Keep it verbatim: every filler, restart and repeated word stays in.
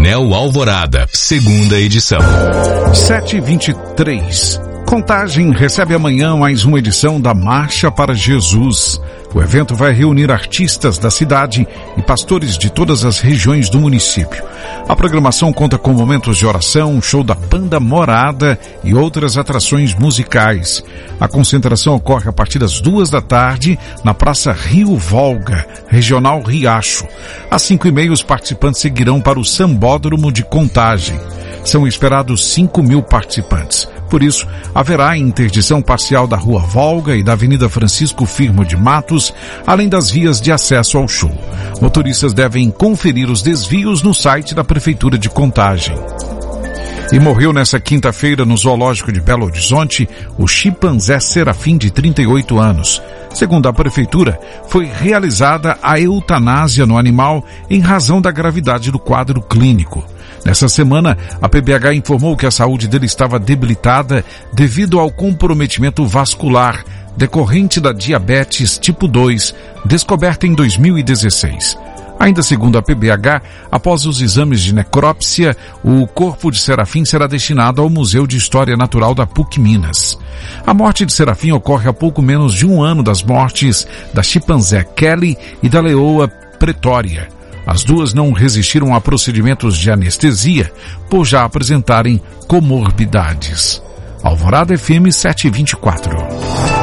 Anel Alvorada, segunda edição. sete e vinte e três. Contagem recebe amanhã mais uma edição da Marcha para Jesus. O evento vai reunir artistas da cidade e pastores de todas as regiões do município. A programação conta com momentos de oração, um show da Banda Morada e outras atrações musicais. A concentração ocorre a partir das duas da tarde na Praça Rio Volga, Regional Riacho. Às cinco e meia, os participantes seguirão para o Sambódromo de Contagem. São esperados cinco mil participantes. Por isso, haverá interdição parcial da Rua Volga e da Avenida Francisco Firmo de Matos, além das vias de acesso ao show. Motoristas devem conferir os desvios no site da Prefeitura de Contagem. E morreu nesta quinta-feira no Zoológico de Belo Horizonte o chimpanzé Serafim, de trinta e oito anos. Segundo a Prefeitura, foi realizada a eutanásia no animal em razão da gravidade do quadro clínico. Nessa semana, a P B H informou que a saúde dele estava debilitada devido ao comprometimento vascular decorrente da diabetes tipo dois, descoberta em dois mil e dezesseis. Ainda segundo a P B H, após os exames de necrópsia, o corpo de Serafim será destinado ao Museu de História Natural da P U C Minas. A morte de Serafim ocorre há pouco menos de um ano das mortes da chimpanzé Kelly e da leoa Pretória. As duas não resistiram a procedimentos de anestesia, por já apresentarem comorbidades. Alvorada F M sete e vinte e quatro.